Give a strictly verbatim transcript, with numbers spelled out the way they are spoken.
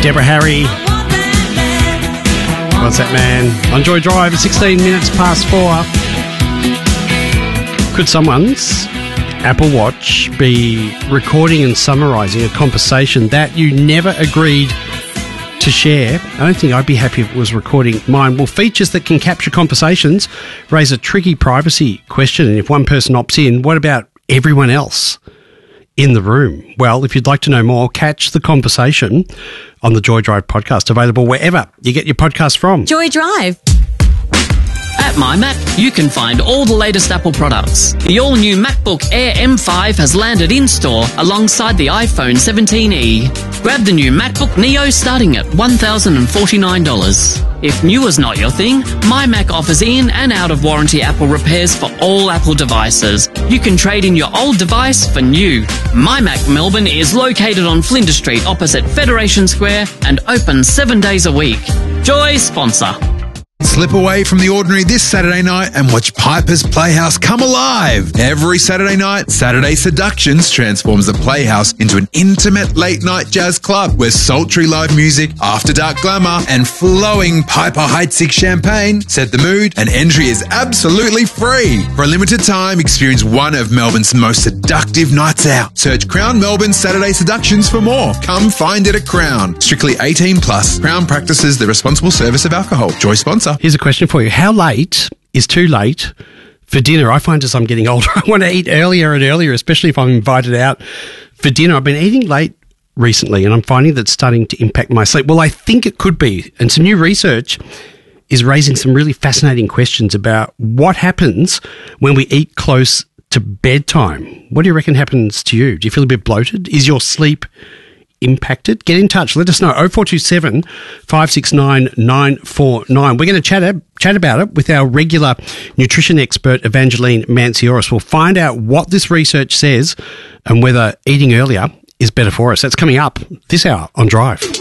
Deborah Harry. What's that, man? On Joy Drive at sixteen minutes past four. Could someone's Apple Watch be recording and summarising a conversation that you never agreed to share? I don't think I'd be happy if it was recording mine. Well, features that can capture conversations raise a tricky privacy question. And if one person opts in, what about everyone else in the room? Well, if you'd like to know more, catch the conversation on the Joy Drive podcast, available wherever you get your podcast from. Joy Drive. At MyMac, you can find all the latest Apple products. The all-new MacBook Air M five has landed in-store alongside the iPhone seventeen E. Grab the new MacBook Neo starting at one thousand forty-nine dollars. If new is not your thing, MyMac offers in- and out-of-warranty Apple repairs for all Apple devices. You can trade in your old device for new. MyMac Melbourne is located on Flinders Street opposite Federation Square and open seven days a week. Joy sponsor. Slip away from the ordinary this Saturday night and watch Piper's Playhouse come alive. Every Saturday night, Saturday Seductions transforms the Playhouse into an intimate late-night jazz club where sultry live music, after-dark glamour, and flowing Piper Heidsieck champagne set the mood, and entry is absolutely free. For a limited time, experience one of Melbourne's most seductive nights out. Search Crown Melbourne Saturday Seductions for more. Come find it at Crown. Strictly eighteen plus. Crown practices the responsible service of alcohol. Joy sponsor. Here's a question for you. How late is too late for dinner? I find as I'm getting older, I want to eat earlier and earlier, especially if I'm invited out for dinner. I've been eating late recently and I'm finding that's starting to impact my sleep. Well, I think it could be. And some new research is raising some really fascinating questions about what happens when we eat close to bedtime. What do you reckon happens to you? Do you feel a bit bloated? Is your sleep impacted? Get in touch. Let us know. oh four two seven, five six nine, nine four nine. We're going to chat, chat about it with our regular nutrition expert, Evangeline Mancioris. We'll find out what this research says and whether eating earlier is better for us. That's coming up this hour on Drive.